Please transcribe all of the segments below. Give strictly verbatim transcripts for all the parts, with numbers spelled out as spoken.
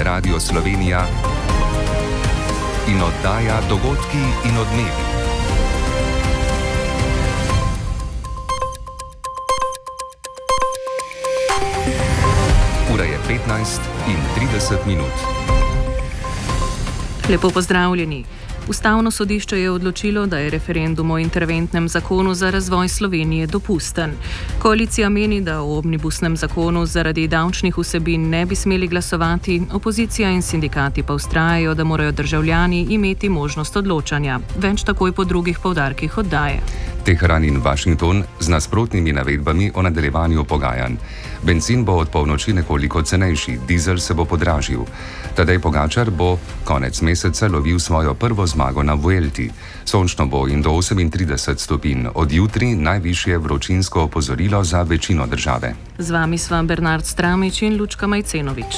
Radio Slovenija in oddaja Dogodki in odmevi. Ura je petnajst in trideset minut. Lepo pozdravljeni. Ustavno sodišče je odločilo, da je referendum o interventnem zakonu za razvoj Slovenije dopusten. Koalicija meni, da o omnibusnem zakonu zaradi davčnih vsebin ne bi smeli glasovati, opozicija in sindikati pa vztrajajo, da morajo državljani imeti možnost odločanja. Več takoj po drugih poudarkih oddaje. Teheran in Washington z nasprotnimi navedbami o nadaljevanju pogajanj. Bencin bo od polnoči nekoliko cenejši, dizel se bo podražil. Tadej Pogačar bo konec meseca lovil svojo prvo zmago na Vuelti. Sončno bo in do osemintrideset stopinj. Od jutri najvišje vročinsko opozorilo za večino države. Z vami sva Bernard Stramič in Lučka Majcenovič.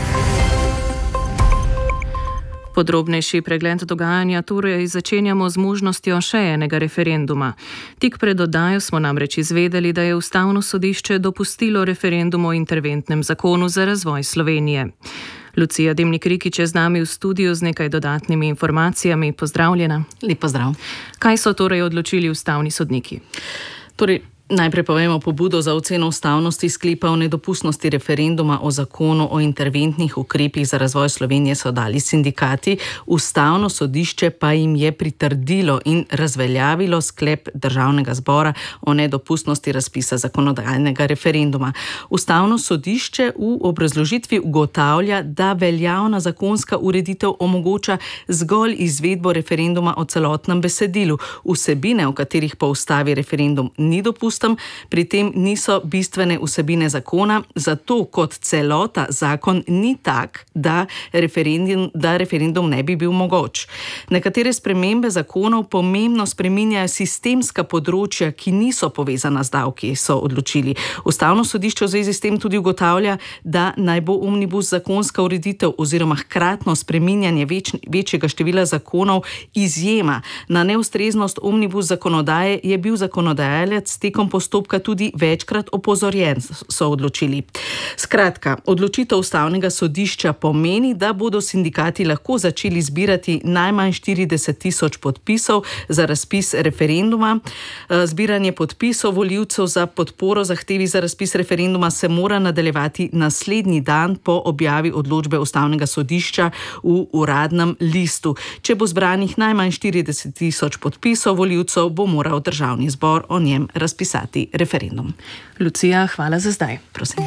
Podrobnejši pregled dogajanja torej začenjamo z možnostjo še enega referenduma. Tik pred oddajo smo namreč izvedeli, da je Ustavno sodišče dopustilo referendum o interventnem zakonu za razvoj Slovenije. Lucija Demnik-Rikić je z nami v studiu z nekaj dodatnimi informacijami. Pozdravljena. Lep pozdrav. Kaj so torej odločili ustavni sodniki? Torej, najprej povemo pobudo za oceno ustavnosti sklepa o nedopustnosti referenduma o zakonu o interventnih ukrepih za razvoj Slovenije so dali sindikati. Ustavno sodišče pa jim je pritrdilo in razveljavilo sklep Državnega zbora o nedopustnosti razpisa zakonodajnega referenduma. Ustavno sodišče v obrazložitvi ugotavlja, da veljavna zakonska ureditev omogoča zgolj izvedbo referenduma o celotnem besedilu. Vsebine, o katerih po ustavi referendum ni dopusten, pri tem niso bistvene vsebine zakona, zato kot celota zakon ni tak, da referendum, da referendum ne bi bil mogoč. Nekatere spremembe zakonov pomembno spreminjajo sistemska področja, ki niso povezana z davki, so odločili. Ustavno sodišče v zvezi s tem tudi ugotavlja, da naj bo omnibus zakonska ureditev oziroma hkratno spreminjanje več, večjega števila zakonov izjema. Na neustreznost omnibus zakonodaje je bil zakonodajalec tekom postopka tudi večkrat opozorjen, so odločili. Skratka, odločitev Ustavnega sodišča pomeni, da bodo sindikati lahko začeli zbirati najmanj štirideset tisoč podpisov za razpis referenduma. Zbiranje podpisov volivcev za podporo zahtevi za razpis referenduma se mora nadaljevati naslednji dan po objavi odločbe Ustavnega sodišča v uradnem listu. Če bo zbranih najmanj štirideset tisoč podpisov volivcev, bo moral Državni zbor o njem razpisati referendum. Lucija, hvala za zdaj. Prosim.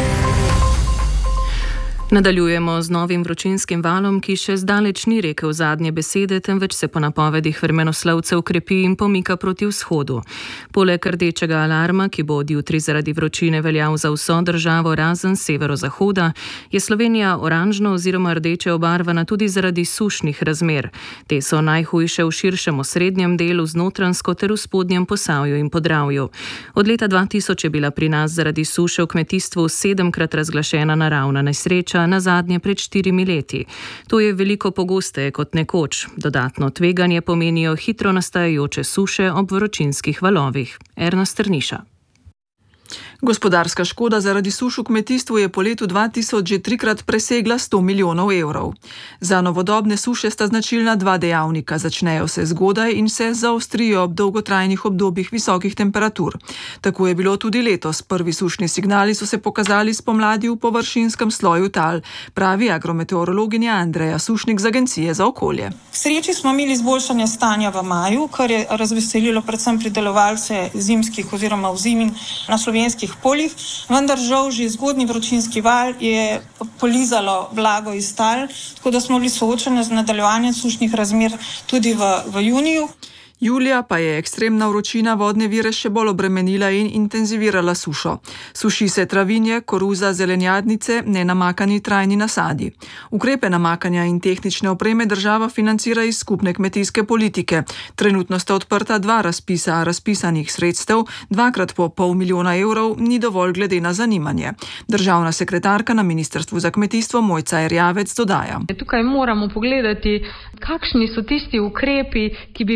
Nadaljujemo z novim vročinskim valom, ki še zdaleč ni rekel zadnje besede, temveč se po napovedih vremenoslovcev krepi in pomika proti vzhodu. Poleg rdečega alarma, ki bo od jutri zaradi vročine veljal za vso državo razen severozahoda, je Slovenija oranžno oziroma rdeče obarvana tudi zaradi sušnih razmer. Te so najhujše v širšem osrednjem delu, z Notranjsko ter v spodnjem Posavju in Podravju. Od leta dva tisoč je bila pri nas zaradi suše v kmetijstvu sedemkrat razglašena naravna nesreča, na zadnje pred štirimi leti. To je veliko pogosteje kot nekoč. Dodatno tveganje pomenijo hitro nastajajoče suše ob vročinskih valovih. Erna Strniša. Gospodarska škoda zaradi suš v kmetijstvu je po letu dva tisoč že trikrat presegla sto milijonov evrov. Za novodobne suše sta značilna dva dejavnika. Začnejo se zgodaj in se zaostrijo ob dolgotrajnih obdobjih visokih temperatur. Tako je bilo tudi letos. Prvi sušni signali so se pokazali spomladi v površinskem sloju tal, pravi agrometeorologinja Andreja Sušnik z Agencije za okolje. V sreči smo imeli izboljšanje stanja v maju, kar je razveselilo predvsem pridelovalce zimskih oziroma ozimih na slovenskih poljih, vendar žal že zgodnji vročinski val je polizalo vlago iz tal, tako da smo bili soočeni z nadaljevanjem sušnih razmer tudi v, v juniju. Julija pa je ekstremna vročina vodne vire še bolj obremenila in intenzivirala sušo. Suši se travinje, koruza, zelenjadnice, nenamakani trajni nasadi. Ukrepe namakanja in tehnične opreme država financira iz skupne kmetijske politike. Trenutno sta odprta dva razpisa, razpisanih sredstev, dvakrat po pol milijona evrov, ni dovolj glede na zanimanje. Državna sekretarka na Ministrstvu za kmetijstvo Mojca Erjavec dodaja. Tukaj moramo pogledati, kakšni so tisti ukrepi, ki bi bili bolj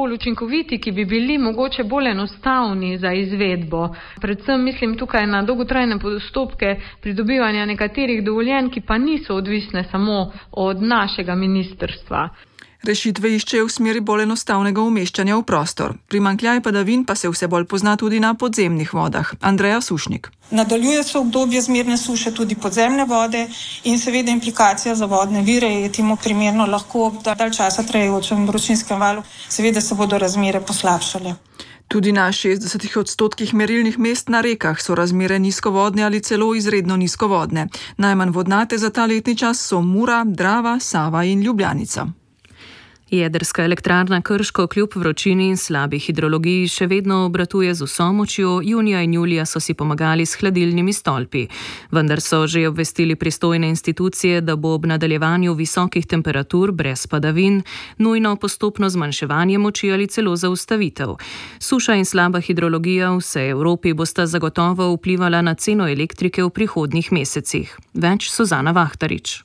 bolj učinkoviti, ki bi bili mogoče bolj enostavni za izvedbo. Predvsem mislim tukaj na dolgotrajne postopke pridobivanja nekaterih dovoljenj, ki pa niso odvisne samo od našega ministrstva. Rešitve iščejo v smeri bolj enostavnega umeščanja v prostor. Primanjkljaj padavin pa se vse bolj pozna tudi na podzemnih vodah. Andreja Sušnik. Nadaljuje se obdobje zmerne suše tudi podzemne vode in seveda implikacija za vodne vire je temu primerno lahko ob dalj časa trajajočem vročinskem valu. Seveda se bodo razmere poslabšale. Tudi na šestdesetih odstotkih merilnih mest na rekah so razmere nizkovodne ali celo izredno nizkovodne. Najmanj vodnate za ta letni čas so Mura, Drava, Sava in Ljubljanica. Jedrska elektrarna Krško kljub vročini in slabi hidrologiji še vedno obratuje z vso močjo. Junija in julija so si pomagali s hladilnimi stolpi. Vendar so že obvestili pristojne institucije, da bo ob nadaljevanju visokih temperatur brez padavin nujno postopno zmanjševanje moči ali celo zaustavitev. Suša in slaba hidrologija v vsej Evropi bosta zagotovo vplivala na ceno elektrike v prihodnjih mesecih. Več Suzana Vahtarič.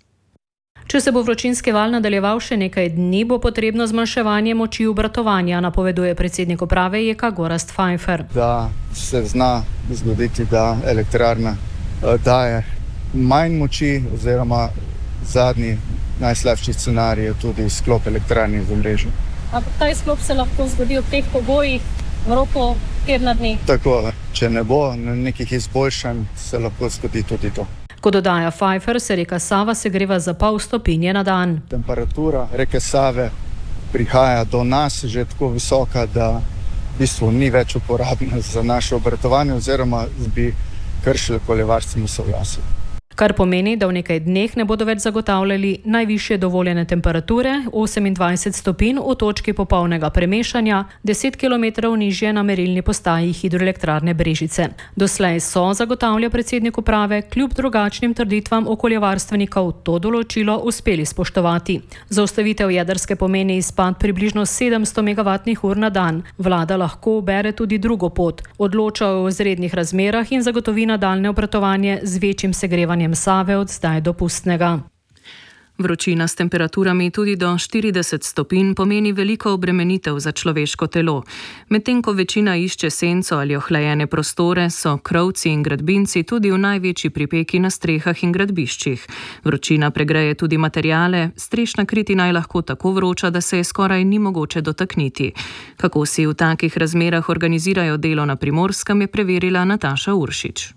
Če se bo vročinski val nadaljeval še nekaj dni, bo potrebno zmanjševanje moči obratovanja, napoveduje predsednik uprave J K Gorazd Fajnfer. Da se zna zgoditi, da elektrarna daje manj moči oziroma zadnji najslabši scenarij je tudi sklop elektrarne v mrežu. Ampak ta izklop se lahko zgodi ob teh pogojih v roku tedna dni. Tako, če ne bo nekih izboljšanj, se lahko zgodi tudi to. Ko dodaja Fajfer, se reka Sava segreva za pol stopinje na dan. Temperatura reke Save prihaja do nas že tako visoka, da v bistvu ni več uporabna za naše obratovanje oziroma bi kršili okoljevarstveno soglasje. Kar pomeni, da v nekaj dneh ne bodo več zagotavljali najvišje dovoljene temperature, osemindvajset stopinj v točki popolnega premešanja, deset kilometrov nižje na merilni postaji hidroelektrarne Brežice. Doslej so, zagotavlja predsednik uprave, kljub drugačnim trditvam okoljevarstvenikov to določilo uspeli spoštovati. Zaustavitev jedrske pomeni izpad približno sedemsto megavatnih ur na dan. Vlada lahko ubere tudi drugo pot, odloča o izrednih razmerah in zagotovi nadaljne obratovanje z večjim segrevanjem Save od zdaj dopustnega. Vročina s temperaturami tudi do štirideset stopinj pomeni veliko obremenitev za človeško telo. Medtem ko večina išče senco ali ohlajene prostore, so krovci in gradbinci tudi v največji pripeki na strehah in gradbiščih. Vročina pregreje tudi materiale, strešna kritina je lahko tako vroča, da se je skoraj ni mogoče dotakniti. Kako si v takih razmerah organizirajo delo na Primorskem, je preverila Nataša Uršič.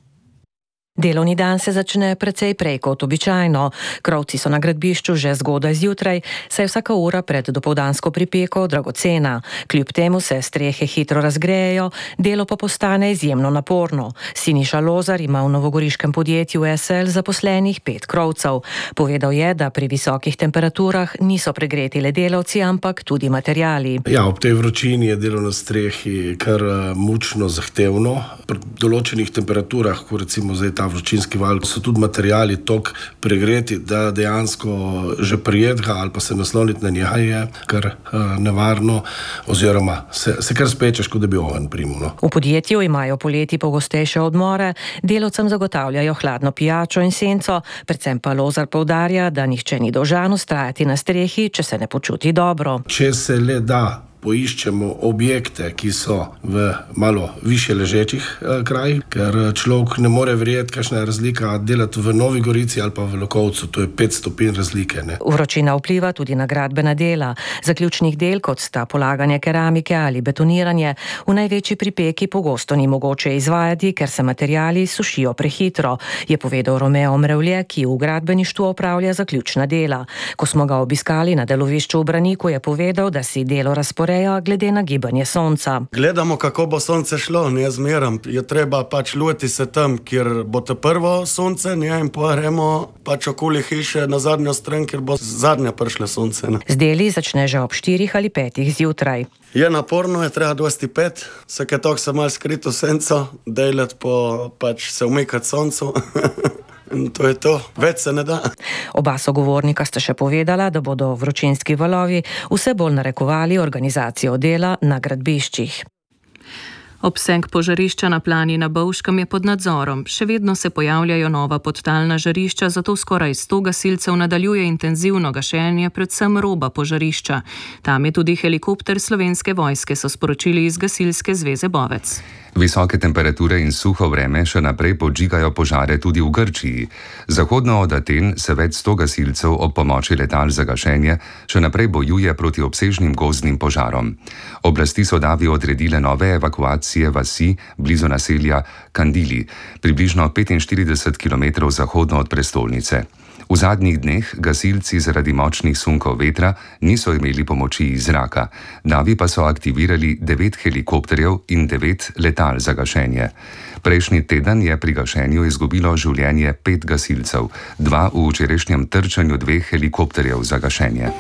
Delovni dan se začne precej prej kot običajno. Krovci so na gradbišču že zgodaj zjutraj, saj je vsaka ura pred dopoldansko pripeko dragocena. Kljub temu se strehe hitro razgrejejo, delo pa postane izjemno naporno. Siniša Lozar ima v novogoriškem podjetju S L zaposlenih pet krovcev. Povedal je, da pri visokih temperaturah niso pregreti le delavci, ampak tudi materiali. Ja, ob tej vročini je delo na strehi kar mučno zahtevno. Pri določenih temperaturah, ko recimo zdaj ta vročinski val, so tudi materiali toliko pregreti, da dejansko že prijedga ali pa se nasloniti na njega je kar uh, nevarno oziroma se, se kar spečeš, kot da bi oven primul. No. V podjetju imajo poleti pogostejše odmore, delavcem zagotavljajo hladno pijačo in senco, predvsem pa Lozar poudarja, da nihče ni dolžan vztrajati na strehi, če se ne počuti dobro. Če se le da poiščemo objekte, ki so v malo više ležečih eh, krajih, ker človek ne more verjeti, kakšna je razlika delati v Novi Gorici ali pa v Lokovcu, to je pet stopinj razlike. Ne? Vročina vpliva tudi na gradbena dela. Zaključnih del, kot sta polaganje keramike ali betoniranje, v največji pripeki pogosto ni mogoče izvajati, ker se materiali sušijo prehitro, je povedal Romeo Mrevlje, ki v gradbeništvu opravlja zaključna dela. Ko smo ga obiskali na delovišču v Braniku, je povedal, da si delo razporeja glede na gibanje sonca. Gledamo, kako bo sonce šlo, ne zmeram. Je treba pač lujeti se tam, kjer bo to prvo sonce, ne, in pohremo pač okoli hiše na zadnjo stran, kjer bo zadnja prišle sonce. Ne. Z deli začne že ob štirih ali petih zjutraj. Je naporno, je treba dvajset pet, vsake tok se malo skrito senco, delati po pač se umikati soncu. In to je to, več se ne da. Oba sogovornika sta še povedala, da bodo vročinski valovi vse bolj narekovali organizacijo dela na gradbiščih. Obseg požarišča na plani na Bovškem je pod nadzorom. Še vedno se pojavljajo nova podtalna žarišča, zato skoraj sto gasilcev nadaljuje intenzivno gašenje, predvsem roba požarišča. Tam je tudi helikopter Slovenske vojske, so sporočili iz Gasilske zveze Bovec. Visoke temperature in suho vreme še naprej podžigajo požare tudi v Grčiji. Zahodno od Aten se več sto gasilcev ob pomoči letal za gašenje še naprej bojuje proti obsežnim gozdnim požarom. Oblasti so davi odredile nove evakuacije vasi blizu naselja Kandili, približno petinštirideset kilometrov zahodno od prestolnice. V zadnjih dneh gasilci zaradi močnih sunkov vetra niso imeli pomoči iz zraka. Davi pa so aktivirali devet helikopterjev in devet letal za gašenje. Prejšnji teden je pri gašenju izgubilo življenje pet gasilcev, dva v včerajšnjem trčenju dveh helikopterjev za gašenje.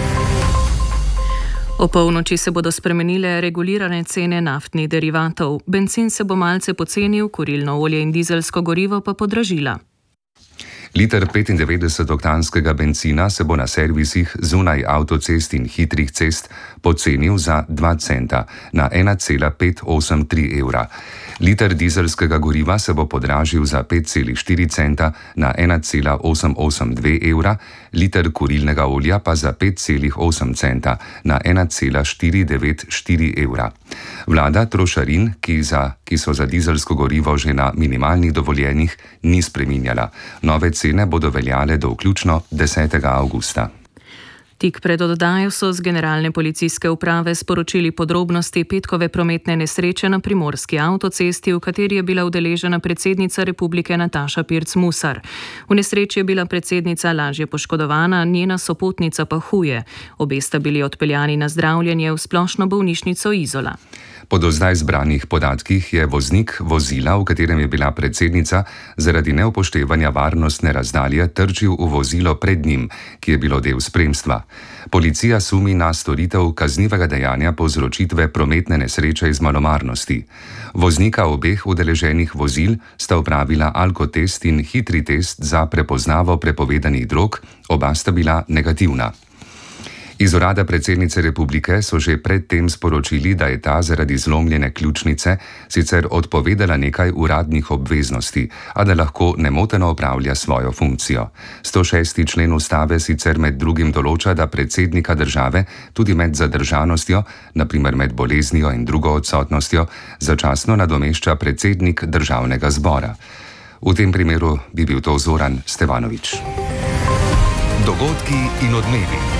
O polnoči se bodo spremenile regulirane cene naftnih derivatov. Bencin se bo malce pocenil, kurilno olje in dizelsko gorivo pa podražila. Liter petindevetdesetoktanskega bencina se bo na servisih zunaj avtocest in hitrih cest pocenil za dva centa na ena cela pet osem tri evra. Liter dizelskega goriva se bo podražil za pet cela štiri centa na ena cela osem osem dve evra, liter kurilnega olja pa za pet cela osem centa na ena cela štiri devet štiri evra. Vlada trošarin, ki, za, ki so za dizelsko gorivo že na minimalnih dovoljenjih, ni spreminjala. Nove cene bodo veljale do vključno desetega avgusta. Tik pred oddajo so z generalne policijske uprave sporočili podrobnosti petkove prometne nesreče na primorski avtocesti, v kateri je bila udeležena predsednica republike Nataša Pirc Musar. V nesreči je bila predsednica lažje poškodovana, njena sopotnica pa huje. Obe sta bili odpeljani na zdravljenje v splošno bolnišnico Izola. Po do zdaj zbranih podatkih je voznik vozila, v katerem je bila predsednica, zaradi neupoštevanja varnostne razdalje trčil v vozilo pred njim, ki je bilo del spremstva. Policija sumi na storitev kaznivega dejanja povzročitve prometne nesreče iz malomarnosti. Voznika obeh udeleženih vozil sta opravila alkotest in hitri test za prepoznavo prepovedanih drog, oba sta bila negativna. Iz urada predsednice republike so že predtem sporočili, da je ta zaradi zlomljene ključnice sicer odpovedala nekaj uradnih obveznosti, a da lahko nemoteno opravlja svojo funkcijo. sto šesti člen ustave sicer med drugim določa, da predsednika države tudi med zadržanostjo, na primer med boleznijo in drugo odsotnostjo, začasno nadomešča predsednik državnega zbora. V tem primeru bi bil to Zoran Stevanovič. Dogodki in odmevi.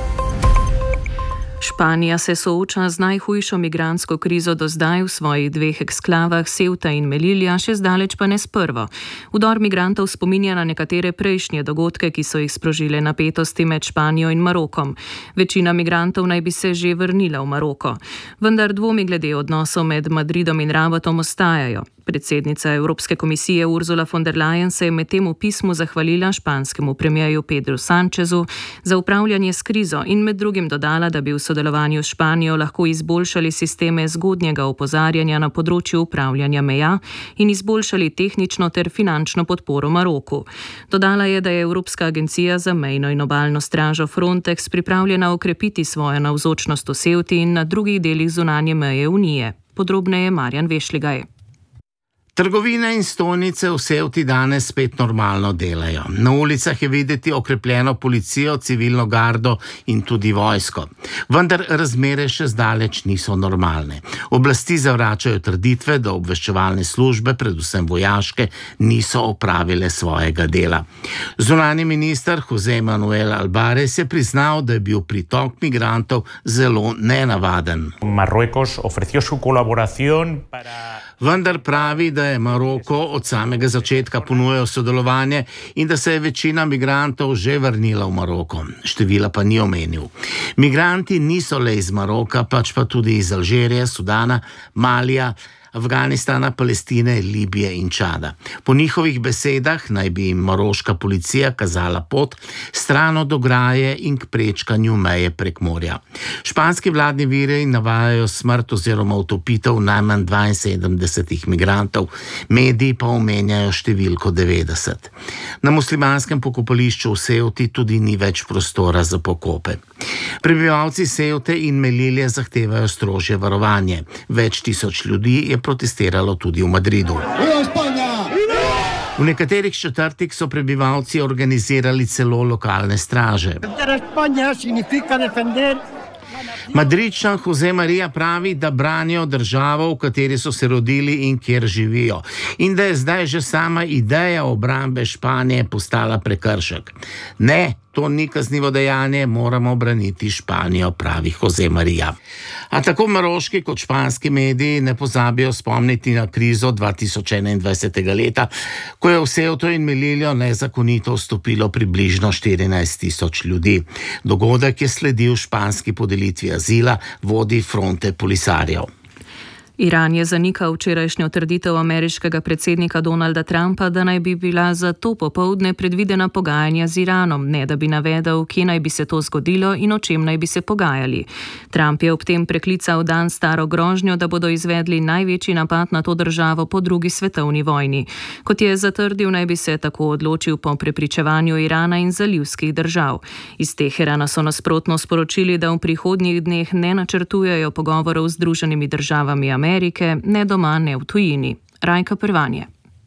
Španija se sooča z najhujšo migrantsko krizo do zdaj v svojih dveh eksklavah Ceuta in Melilla, še zdaleč pa ne s prvo. Vdor migrantov spominja na nekatere prejšnje dogodke, ki so jih sprožile napetosti med Španijo in Marokom. Večina migrantov naj bi se že vrnila v Maroko. Vendar dvomi glede odnosov med Madridom in Rabatom ostajajo. Predsednica Evropske komisije Ursula von der Leyen se je medtem v pismu zahvalila španskemu premierju Pedru Sanchezu za upravljanje s krizo in med drugim dodala, da bi v sodelovanju s Španijo lahko izboljšali sisteme zgodnjega opozarjanja na področju upravljanja meja in izboljšali tehnično ter finančno podporo Maroku. Dodala je, da je Evropska agencija za mejno in obalno stražo Frontex pripravljena okrepiti svojo navzočnost v Ceuti in na drugih delih zunanje meje Unije. Podrobneje Marjan Vešligaj. Trgovine in stolnice v Ceuti danes spet normalno delajo. Na ulicah je videti okrepljeno policijo, civilno gardo in tudi vojsko. Vendar razmere še zdaleč niso normalne. Oblasti zavračajo trditve, da obveščevalne službe, predvsem vojaške, niso opravile svojega dela. Zunanji minister José Manuel Álvarez je priznal, da je bil pritok migrantov zelo nenavaden. Marruecos ofreció su colaboración para... Vendar pravi, da je Maroko od samega začetka ponujal sodelovanje in da se je večina migrantov že vrnila v Maroko. Števila pa ni omenil. Migranti niso le iz Maroka, pač pa tudi iz Alžirije, Sudana, Malija, Afganistana, Palestine, Libije in Čada. Po njihovih besedah naj bi jim maroška policija kazala pot stran od ograje in k prečkanju meje prek morja. Španski vladni viri navajajo smrt oziroma utopitev najmanj dvainsedemdesetih migrantov, mediji pa omenjajo številko devetdeset. Na muslimanskem pokopališču v Ceuti tudi ni več prostora za pokope. Prebivalci Ceuте in Melilje zahtevajo strožje varovanje. Več tisoč ljudi je protestiralo tudi v Madridu. V nekaterih četrtih so prebivalci organizirali celo lokalne straže. Madridčan Jose Maria pravi, da branijo državo, v kateri so se rodili in kjer živijo, in da je zdaj že sama ideja obrambe Španije postala prekršek. Ne, to ni kaznivo dejanje, moramo braniti Španijo, pravi Jose Maria. A tako maroški kot španski mediji ne pozabijo spomniti na krizo dva tisoč enaindvajsetega leta, ko je v Ceuto in Meliljo nezakonito vstopilo približno štirinajst tisoč ljudi. Dogodek je sledil španski podelitvi azila vodi Fronte Polisarjev. Iran je zanikal včerajšnjo trditev ameriškega predsednika Donalda Trumpa, da naj bi bila za to popoldne predvidena pogajanja z Iranom, ne da bi navedel, kje naj bi se to zgodilo in o čem naj bi se pogajali. Trump je ob tem preklical dan staro grožnjo, da bodo izvedli največji napad na to državo po drugi svetovni vojni. Kot je zatrdil, naj bi se tako odločil po prepričevanju Irana in zalivskih držav. Iz Teherana so nasprotno sporočili, da v prihodnjih dneh ne načrtujejo pogovorov z Združenimi državami Amerike, Amerike, ne doma, ne v tujini. Rajka Prvanje.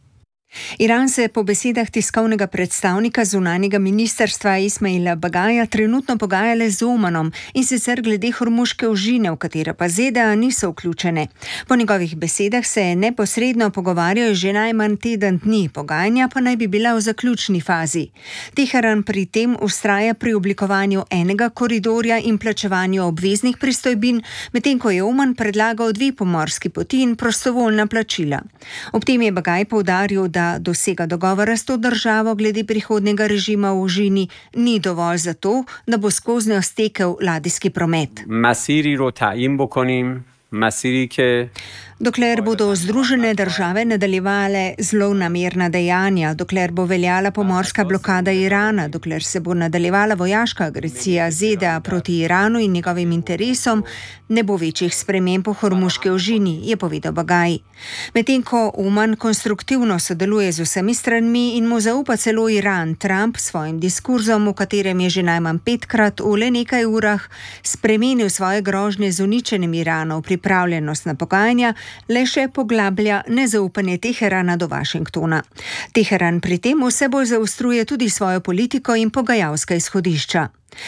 Iran se po besedah tiskovnega predstavnika zunanjega ministrstva Ismaila Bagaja trenutno pogaja le z Omanom, in sicer glede Hormuške ožine, v katere pa ZDA niso vključene. Po njegovih besedah se neposredno pogovarjajo že najmanj teden dni, pogajanja pa naj bi bila v zaključni fazi. Teheran pri tem vztraja pri oblikovanju enega koridorja in plačevanju obveznih pristojbin, medtem ko je Oman predlagal dve pomorski poti in prostovoljna plačila. Ob tem je Bagaj poudaril, da da dosega dogovora s to državo glede prihodnjega režima v ožini ni dovolj za to, da bo skoznjo stekel ladijski promet. Masiri ro ta'yin bokonim, masiri ke Dokler bodo Združene države nadaljevale zlonamerna dejanja, dokler bo veljala pomorska blokada Irana, dokler se bo nadaljevala vojaška agresija ZDA proti Iranu in njegovim interesom, ne bo večjih sprememb po Hormuški ožini, je povedal Bagaj. Medtem ko Oman konstruktivno sodeluje z vsemi stranmi in mu zaupa celo Iran, Trump s svojim diskurzom, v katerem je že najmanj petkrat v le nekaj urah spremenil svoje grožnje z uničenjem Irana v pripravljenost na pogajanja, le še poglablja nezaupanje Teherana do Washingtona. Teheran pri tem vse bolj zaostruje tudi svojo politiko in pogajalska izhodišča.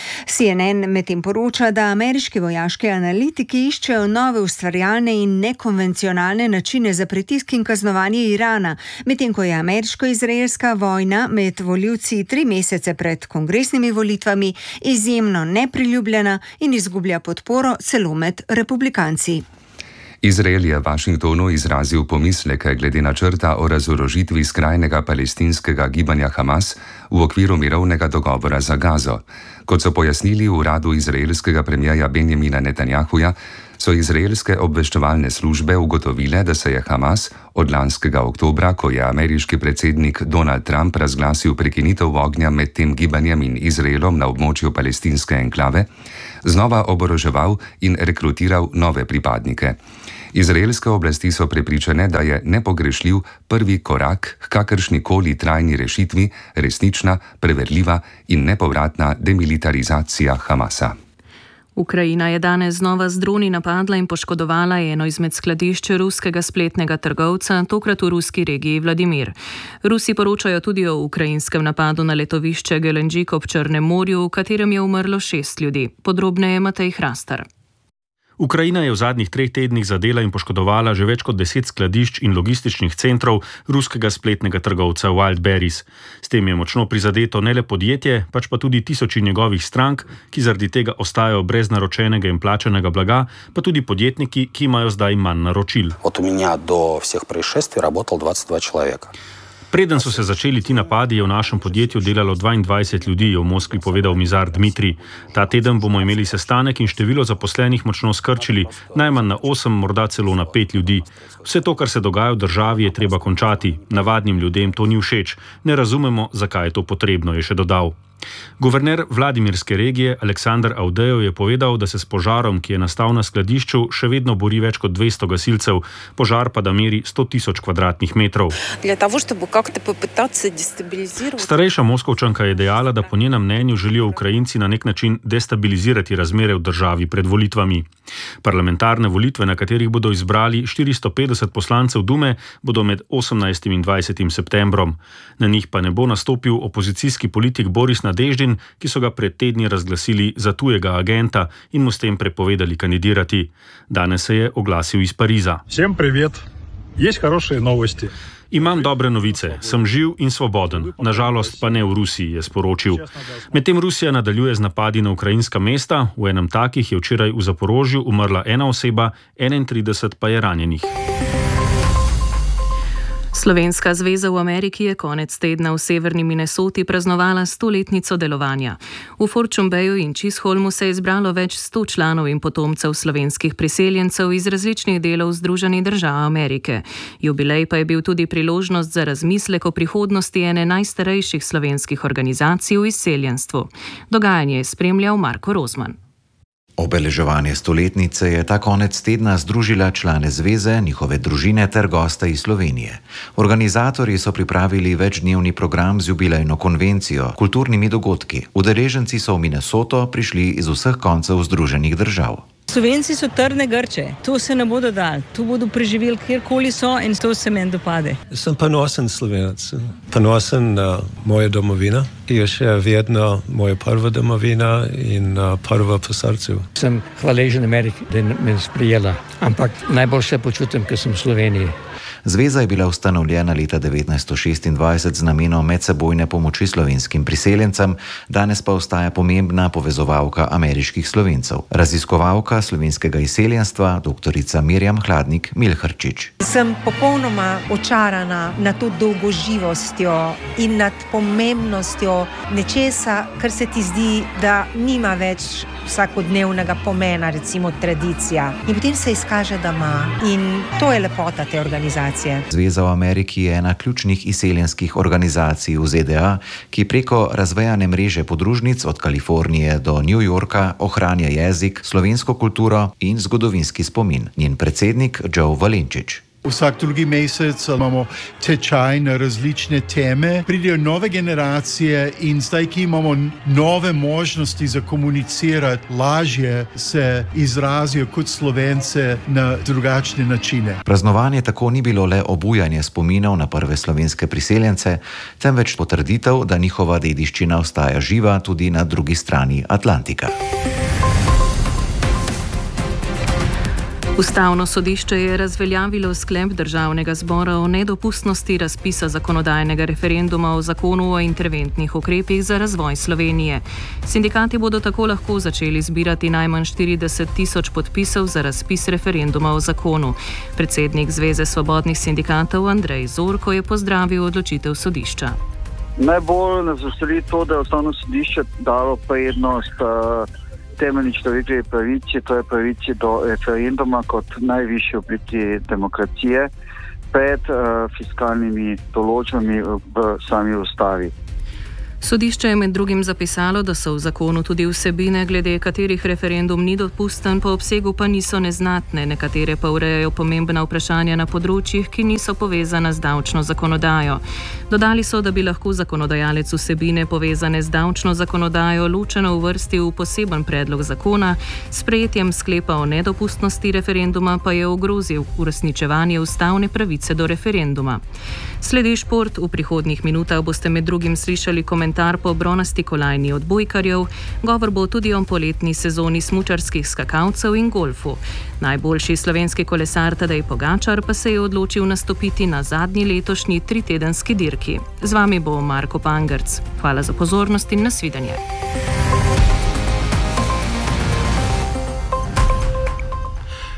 C N N medtem poroča, da ameriški vojaški analitiki iščejo nove ustvarjalne in nekonvencionalne načine za pritisk in kaznovanje Irana, medtem ko je ameriško-izraelska vojna med volivci tri mesece pred kongresnimi volitvami izjemno nepriljubljena in izgublja podporo celo med republikanci. Izrael je Washingtonu izrazil pomisleke glede načrta o razorožitvi skrajnega palestinskega gibanja Hamas v okviru mirovnega dogovora za Gazo. Kot so pojasnili v uradu izraelskega premierja Benjamina Netanjahuja, so izraelske obveščevalne službe ugotovile, da se je Hamas od lanskega oktobra, ko je ameriški predsednik Donald Trump razglasil prekinitev ognja med tem gibanjem in Izraelom na območju palestinske enklave, znova oboroževal in rekrutiral nove pripadnike. Izraelske oblasti so prepričane, da je nepogrešljiv prvi korak k kakršnikoli trajni rešitvi resnična, preverljiva in nepovratna demilitarizacija Hamasa. Ukrajina je danes znova z droni napadla in poškodovala eno izmed skladišč ruskega spletnega trgovca, tokrat v ruski regiji Vladimir. Rusi poročajo tudi o ukrajinskem napadu na letovišče Gelenđik ob Črnem morju, v katerem je umrlo šest ljudi. Podrobneje Matej Hrastar. Ukrajina je v zadnjih treh tednih zadela in poškodovala že več kot deset skladišč in logističnih centrov ruskega spletnega trgovca Wildberries. S tem je močno prizadeto ne le podjetje, pač pa tudi tisoči njegovih strank, ki zaradi tega ostajajo brez naročenega in plačanega blaga, pa tudi podjetniki, ki imajo zdaj manj naročil. Od mene do vseh происшествий работал двадцать два человека. Preden so se začeli ti napadi, je v našem podjetju delalo dvaindvajset ljudi, je v Moskvi povedal Mizar Dmitrij. Ta teden bomo imeli sestanek in število zaposlenih močno skrčili, najmanj na osem, morda celo na pet ljudi. Vse to, kar se dogaja v državi, je treba končati. Navadnim ljudem to ni všeč. Ne razumemo, zakaj je to potrebno, je še dodal. Guverner Vladimirske regije Aleksandar Avdejev je povedal, da se s požarom, ki je nastal na skladišču, še vedno bori več kot dvesto gasilcev, požar pa da meri sto tisoč kvadratnih metrov. Starejša Moskovčanka je dejala, da po njenem mnenju želijo Ukrajinci na nek način destabilizirati razmere v državi pred volitvami. Parlamentarne volitve, na katerih bodo izbrali štiristo petdeset poslancev Dume, bodo med osemnajstim in dvajsetim septembrom. Na njih pa ne bo nastopil opozicijski politik Boris Nadeždin, ki so ga pred tedni razglasili za tujega agenta in mu s tem prepovedali kandidirati. Danes se je oglasil iz Pariza. Vsem privet, jest хорошие новости. Imam dobre novice, sem živ in svoboden, nažalost pa ne v Rusiji, je sporočil. Medtem Rusija nadaljuje z napadi na ukrajinska mesta, v enem takih je včeraj v Zaporožju umrla ena oseba, enaintrideset pa je ranjenih. Slovenska zveza v Ameriki je konec tedna v severni Minnesoti praznovala stoletnico delovanja. V Fortune Bayu in Chisholmu se je zbralo več sto članov in potomcev slovenskih priseljencev iz različnih delov Združenih držav Amerike. Jubilej pa je bil tudi priložnost za razmislek o prihodnosti ene najstarejših slovenskih organizacij v izseljenstvu. Dogajanje je spremljal Marko Rozman. Obeleževanje stoletnice je ta konec tedna združila člane zveze, njihove družine ter goste iz Slovenije. Organizatorji so pripravili večdnevni program z jubilejno konvencijo, kulturnimi dogodki. Udeleženci so v Minnesoto prišli iz vseh koncev Združenih držav. Slovenci so trdne grče, to se ne bodo dali, tu bodo preživeli kjerkoli so in to se meni dopade. Sem ponosen Slovenec, ponosen na mojo domovino, ki je še vedno moja prva domovina in prva po srcu. Sem hvaležen Ameriki, da me je sprijela, ampak najbolj se počutim, ker sem v Sloveniji. Zveza je bila ustanovljena leta devetnajststo šestindvajset z namenom medsebojne pomoči slovenskim priseljencem, danes pa ostaja pomembna povezovalka ameriških Slovencev. Raziskovalka slovenskega izseljenstva, doktorica Mirjam Hladnik-Milharčič. Sem popolnoma očarana nad to dolgoživostjo in nad pomembnostjo nečesa, kar se ti zdi, da nima več vsakodnevnega pomena, recimo tradicija. In potem se izkaže, da ima. In to je lepota te organizacije. Zveza v Ameriki je ena ključnih izseljenskih organizacij v Z D A, ki preko razvejane mreže podružnic od Kalifornije do New Yorka ohranja jezik, slovensko kulturo in zgodovinski spomin. Njen predsednik Joe Valenčič. Vsak drugi mesec imamo tečaj na različne teme, pridejo nove generacije in zdaj, ki imamo nove možnosti za komunicirati, lažje se izrazijo kot Slovence na drugačne načine. Praznovanje tako ni bilo le obujanje spominov na prve slovenske priseljence, temveč potrditev, da njihova dediščina ostaja živa tudi na drugi strani Atlantika. Ustavno sodišče je razveljavilo sklep Državnega zbora o nedopustnosti razpisa zakonodajnega referenduma o zakonu o interventnih ukrepih za razvoj Slovenije. Sindikati bodo tako lahko začeli zbirati najmanj štirideset tisoč podpisov za razpis referenduma o zakonu. Predsednik Zveze svobodnih sindikatov Andrej Zorko je pozdravil odločitev sodišča. Najbolj nas veseli to, da je Ustavno sodišče dalo prednost uh, temeljni človekovi pravici, to je pravici do referenduma kot najvišji obliki demokracije pred uh, fiskalnimi določbami v sami ustavi. Sodišče je med drugim zapisalo, da so v zakonu tudi vsebine, glede katerih referendum ni dopusten, po obsegu pa niso neznatne, nekatere pa urejajo pomembna vprašanja na področjih, ki niso povezana z davčno zakonodajo. Dodali so, da bi lahko zakonodajalec vsebine povezane z davčno zakonodajo ločeno uvrstil v poseben predlog zakona, s sprejetjem sklepa o nedopustnosti referenduma pa je ogrozil uresničevanje ustavne pravice do referenduma. Sledi šport, v prihodnjih minutah boste med drugim slišali komentar po bronasti kolajni odbojkarjev, govor bo tudi o poletni sezoni smučarskih skakalcev in golfu. Najboljši slovenski kolesar Tadej Pogačar pa se je odločil nastopiti na zadnji letošnji tritedenski dirki. Z vami bo Marko Pangerc. Hvala za pozornost in nasvidenje.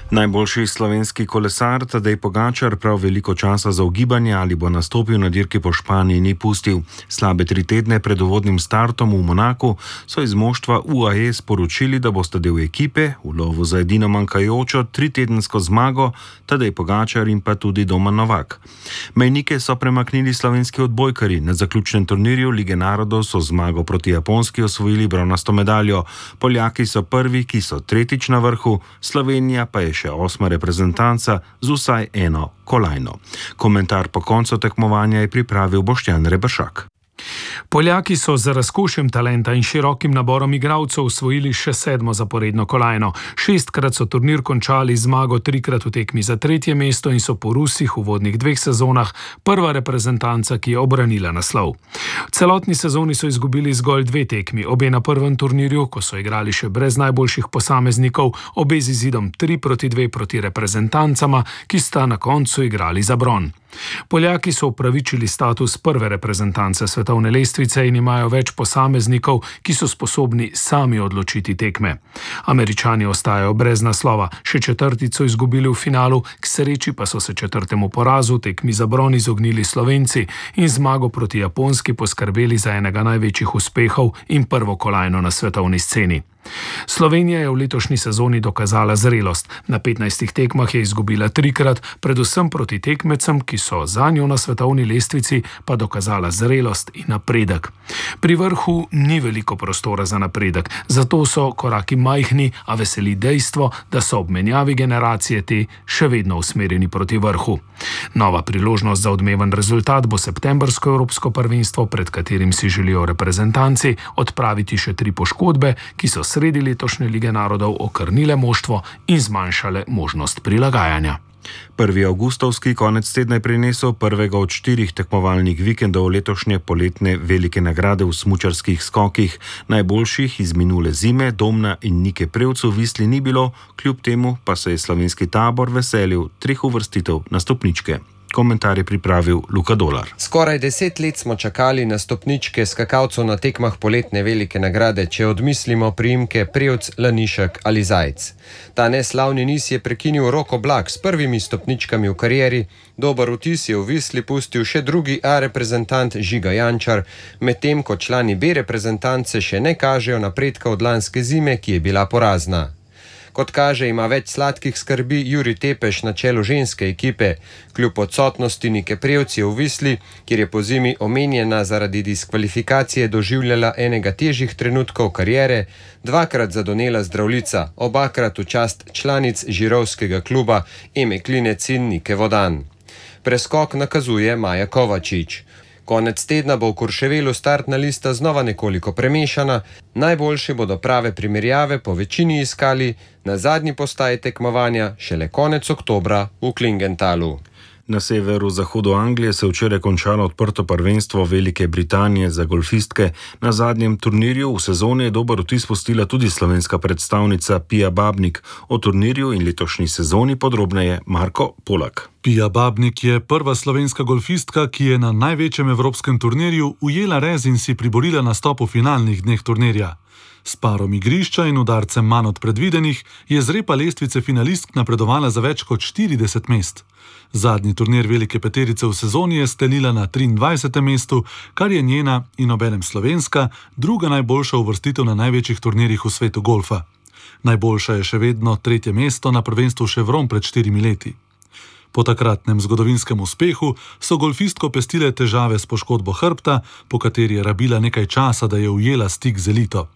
Najboljši slovenski kolesar Tadej Pogačar prav veliko časa za ugibanje, ali bo nastopil na dirki po Španiji, ni pustil. Slabe tri tedne pred uvodnim startom v Monaku so iz moštva U A E sporočili, da bosta del ekipe v lovu za edino manjkajočo tritedensko zmago Tadej Pogačar in pa tudi Domen Novak. Mejnike so premaknili slovenski odbojkarji. Na zaključnem turnirju Lige narodov so zmago proti Japonski osvojili bronasto medaljo. Poljaki so prvi, ki so tretjič na vrhu, Slovenija pa je še osma reprezentanca z vsaj eno kolajno. Komentar po koncu tekmovanja je pripravil Boštjan Reberšak. Poljaki so z razkošjem talenta in širokim naborom igralcev osvojili še sedmo zaporedno kolajno. Šestkrat so turnir končali zmago, trikrat v tekmi za tretje mesto in so po Rusih v uvodnih dveh sezonah prva reprezentanca, ki je obranila naslov. V celotni sezoni so izgubili zgolj dve tekmi, obe na prvem turnirju, ko so igrali še brez najboljših posameznikov, obe z izidom tri proti dve proti reprezentancama, ki sta na koncu igrali za bron. Poljaki so upravičili status prve reprezentance svetovne lestvice in imajo več posameznikov, ki so sposobni sami odločiti tekme. Američani ostajajo brez naslova, še četrtico izgubili v finalu, k sreči pa so se četrtemu porazu tekmi za bron izognili Slovenci in zmago proti Japonski poskrbeli za enega največjih uspehov in prvo kolajno na svetovni sceni. Slovenija je v letošnji sezoni dokazala zrelost. Na petnajstih tekmah je izgubila trikrat, predvsem proti tekmecem, ki so zanjo na svetovni lestvici pa dokazala zrelost in napredek. Pri vrhu ni veliko prostora za napredek, zato so koraki majhni, a veseli dejstvo, da so ob menjavi generacije te še vedno usmerjeni proti vrhu. Nova priložnost za odmeven rezultat bo septembrsko evropsko prvenstvo, pred katerim si želijo reprezentanci odpraviti še tri poškodbe, ki so sredi letošnje Lige narodov okrnile moštvo in zmanjšale možnost prilagajanja. Prvi avgustovski konec tedna je prinesel prvega od štirih tekmovalnih vikendov letošnje poletne velike nagrade v smučarskih skokih. Najboljših iz minule zime, Domna in Nike Prevc v Visli ni bilo, kljub temu pa se je slovenski tabor veselil treh uvrstitev na stopničke. Komentar je pripravil Luka Dolar. Skoraj deset let smo čakali na stopničke skakalcev na tekmah poletne velike nagrade, če odmislimo priimke Prevc, Lanišek ali Zajc. Ta neslavni niz je prekinil Roko Blak s prvimi stopničkami v karieri, dober vtis je v Visli pustil še drugi A reprezentant Žiga Jančar, medtem ko člani B reprezentance še ne kažejo napredka od lanske zime, ki je bila porazna. Kot kaže, ima več sladkih skrbi Jurij Tepeš na čelu ženske ekipe. Kljub odsotnosti Nike Prevc je v Visli, kjer je po zimi omenjena zaradi diskvalifikacije doživljala enega težjih trenutkov kariere, dvakrat zadonela zdravljica, obakrat v čast članic žirovskega kluba Eme Klinec in Nike Vodan. Preskok nakazuje Maja Kovačič. Konec tedna bo v Kurševelu startna lista znova nekoliko premešana, najboljši bodo prave primerjave po večini iskali na zadnji postaji tekmovanja šele konec oktobra v Klingentalu. Na severu-zahodu Anglije se je včeraj končalo odprto prvenstvo Velike Britanije za golfistke. Na zadnjem turnirju v sezoni je dober vtis pustila tudi slovenska predstavnica Pia Babnik. O turnirju in letošnji sezoni podrobneje Marko Polak. Pia Babnik je prva slovenska golfistka, ki je na največjem evropskem turnirju ujela rez in si priborila nastop v finalnih dneh turnirja. S parom igrišča in udarcem manj od predvidenih je z repa lestvice finalistk napredovala za več kot štirideset mest. Zadnji turnir velike peterice v sezoni je stelila na triindvajsetem mestu, kar je njena in obenem slovenska druga najboljša uvrstitev na največjih turnirjih v svetu golfa. Najboljša je še vedno tretje mesto na prvenstvu Chevron pred štirimi leti. Po takratnem zgodovinskem uspehu so golfistko pestile težave s poškodbo hrbta, po kateri je rabila nekaj časa, da je ujela stik z elito.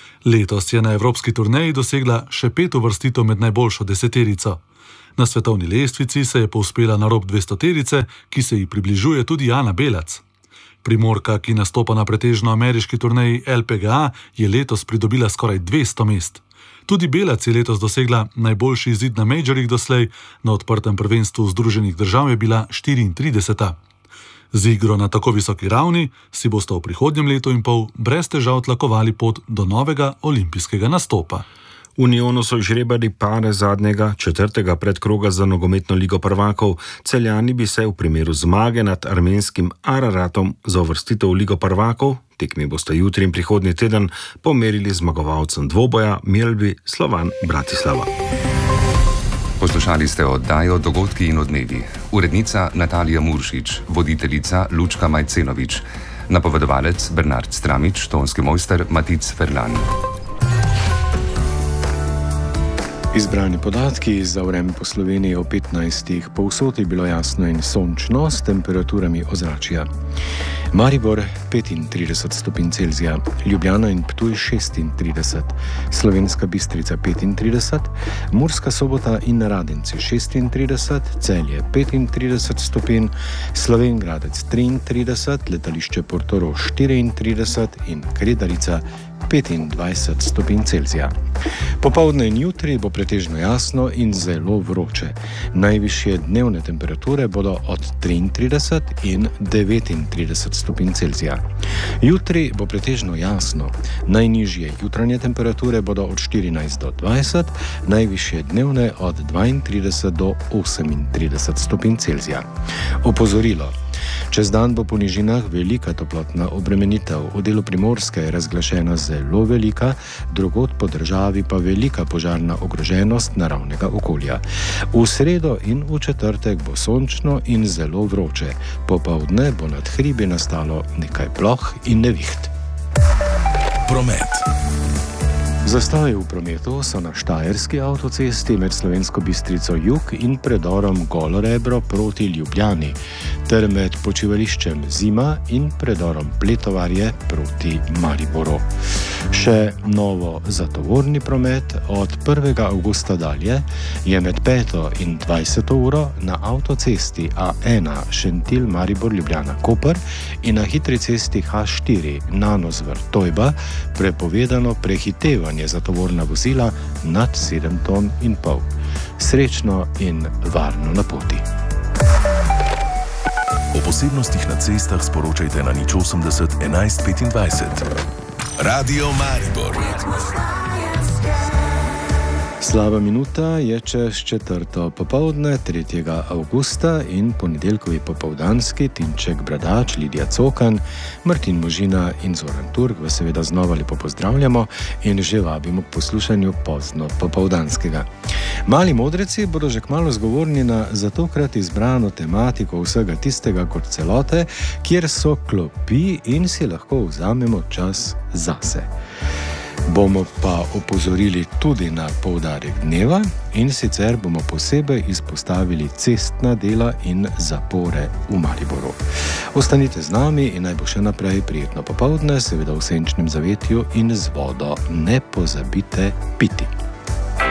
Letos je na evropski turneji dosegla še pet uvrstitev med najboljšo deseterico. Na svetovni lestvici se je povzpela na rob dvestoterice, ki se ji približuje tudi Ana Belac. Primorka, ki nastopa na pretežno ameriški turneji L P G A, je letos pridobila skoraj dvesto mest. Tudi Belac je letos dosegla najboljši izid na majorjih doslej, na odprtem prvenstvu Združenih držav je bila štiriintrideseta. Z igro na tako visoki ravni si bosta v prihodnjem letu in pol brez težav tlakovali pot do novega olimpijskega nastopa. V Unionu so žrebali pare zadnjega, četrtega predkroga za nogometno ligo prvakov. Celjani bi se v primeru zmage nad armenskim Araratom za uvrstitev v ligo prvakov, tekmi bosta jutri in prihodnji teden, pomerili zmagovalcem dvoboja Mjelbi Slovan Bratislava. Poslušali ste oddajo Dogodki in odmevi. Urednica Natalija Muršič, voditeljica Lučka Majcenovič, napovedovalec Bernard Stramič, tonski mojster Matic Ferlan. Izbrani podatki za vreme po Sloveniji o petnajstih. Povsod je bilo jasno in sončno s temperaturami ozračja. Maribor petintrideset stopinj Celzija, Ljubljana in Ptuj šestintrideset, Slovenska Bistrica petintrideset, Murska Sobota in Radenci šestintrideset, Celje petintrideset stopinj, Slovenj Gradec triintrideset, Letališče Portorož štiriintrideset in Kredarica petindvajset stopinj Celzija. Popoldne in jutri bo pretežno jasno in zelo vroče. Najvišje dnevne temperature bodo od triintrideset in devetintrideset stopinj Celzija. Jutri bo pretežno jasno. Najnižje jutranje temperature bodo od štirinajst do dvajset, najvišje dnevne od dvaintrideset do osemintrideset stopinj Celzija. Opozorilo. Čez dan bo po nižinah velika toplotna obremenitev. V delu Primorske je razglašena zelo velika, drugod po državi pa velika požarna ogroženost naravnega okolja. V sredo in v četrtek bo sončno in zelo vroče. Popoldne bo nad hribi nastalo nekaj ploh in neviht. Promet. Zastoji v prometu so na Štajerski avtocesti med Slovensko Bistrico jug in predorom Golo Rebro proti Ljubljani, ter med počivališčem Zima in predorom Pletovarje proti Mariboru. Še novo zatovorni promet od prvega avgusta dalje je med peto in dvajseto uro na avtocesti A ena Šentilj Maribor Ljubljana Koper in na hitri cesti H štiri Nanozvrt Tojba prepovedano prehitevanje za tovorna vozila nad sedem ton in pol. Srečno in varno na poti. O posebnostih na cestah sporočajte na nič osemdeset enajst petindvajset. Radio Maribor. Slaba minuta je čez četrto popoldne tretjega avgusta in ponedeljkovi popoldanski Tinček Bradač, Lidija Cokan, Martin Možina in Zoran Turk vas seveda znova lepo pozdravljamo in že vabimo k poslušanju pozno popoldanskega. Mali modreci bodo že kmalu zgovorni na za tokrat izbrano tematiko vsega tistega kot celote, kjer so klopi in si lahko vzamemo čas zase. Bomo pa opozorili tudi na poudarek dneva in sicer bomo posebej izpostavili cestna dela in zapore v Mariboru. Ostanite z nami in naj bo še naprej prijetno popoldne, seveda v senčnem zavetju in z vodo. Ne pozabite piti.